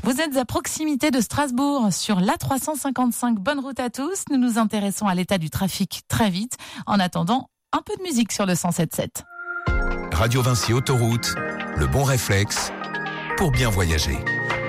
Vous êtes à proximité de Strasbourg, sur l'A355. Bonne route à tous. Nous nous intéressons à l'état du trafic très vite. En attendant, un peu de musique sur le 107.7. Radio Vinci Autoroute, le bon réflexe pour bien voyager.